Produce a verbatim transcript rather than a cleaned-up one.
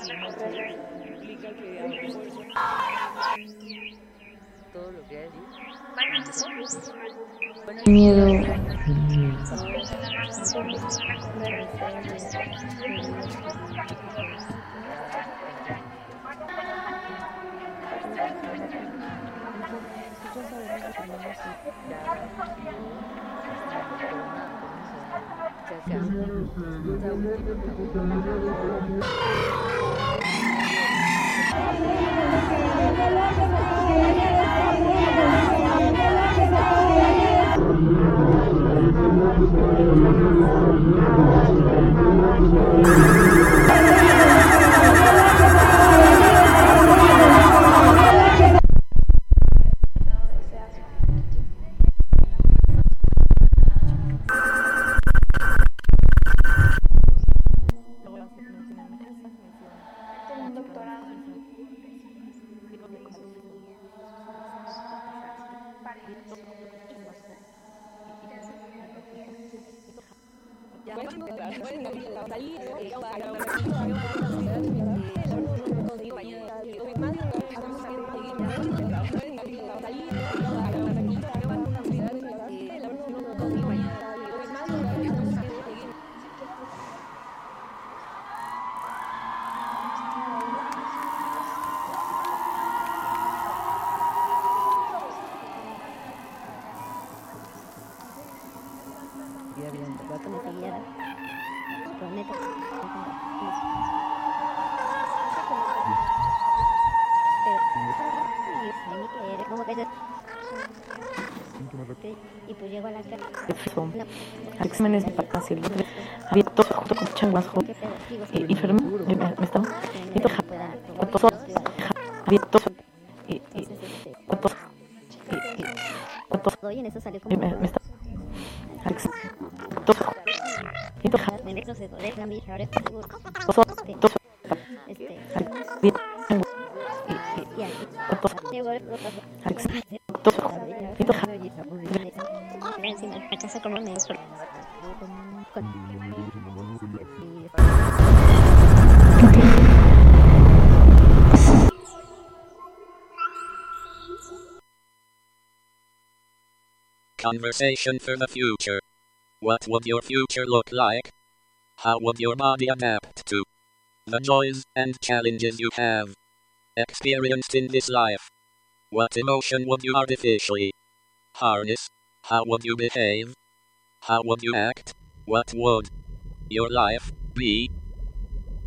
Implica que hago fuerza. Todo lo que hay decir. Bueno, Miedo. Un doctorado. Y pues llego a la casa. Exámenes de fácil. Abierto junto con changuas y enfermo. Me estaba. Y toja. Abierto. Y y Y en eso salió como. me está. Alex. Toja. Y toja. Me retrocedo, deja mi ahora está seguro. Este. Y aquí. Llegó el protocolo. Alex. Toja. Y toja. Encima de la casa como me hizo. Conversation for the future. What would your future look like? How would your body adapt to the joys and challenges you have experienced in this life? What emotion would you artificially harness? How would you behave? How would you act? What would your life be